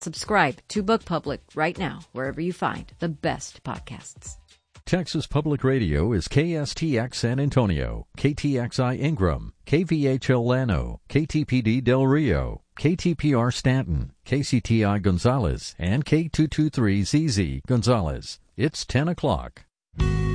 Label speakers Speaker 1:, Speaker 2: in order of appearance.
Speaker 1: Subscribe to Book Public right now, wherever you find the best podcasts.
Speaker 2: Texas Public Radio is KSTX San Antonio, KTXI Ingram, KVHL Llano, KTPD Del Rio, KTPR Stanton, KCTI Gonzales, and K223ZZ Gonzales. It's 10 o'clock.